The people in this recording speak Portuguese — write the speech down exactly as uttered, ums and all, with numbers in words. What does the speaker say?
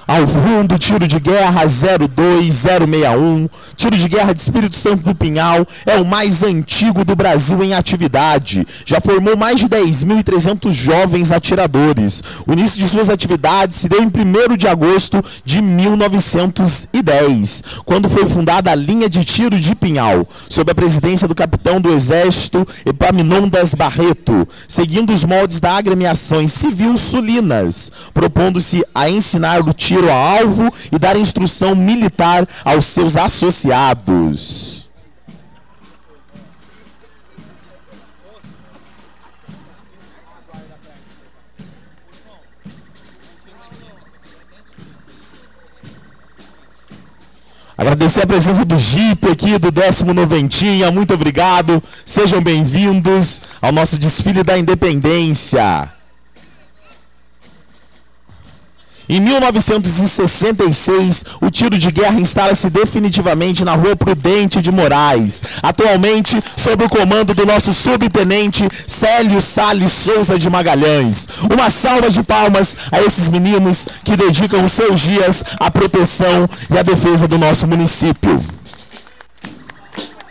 Ao fundo, tiro de guerra zero dois zero seis um, tiro de guerra de Espírito Santo do Pinhal, é o mais antigo do Brasil em atividade. Já formou mais de dez mil e trezentos jovens atiradores. O início de suas atividades se deu em primeiro de agosto de mil novecentos e dez, quando foi fundada a linha de tiro de Pinhal, sob a presidência do capitão do Exército Epaminondas Barreto, seguindo os moldes da agremiação civil Sulinas, propondo-se a ensinar o tiro a alvo e dar instrução militar aos seus associados. Agradecer a presença do Jeep aqui, do décimo Noventinha, muito obrigado, sejam bem-vindos ao nosso desfile da Independência. Em mil novecentos e sessenta e seis, o tiro de guerra instala-se definitivamente na Rua Prudente de Moraes, atualmente sob o comando do nosso subtenente Célio Salles Souza de Magalhães. Uma salva de palmas a esses meninos que dedicam os seus dias à proteção e à defesa do nosso município.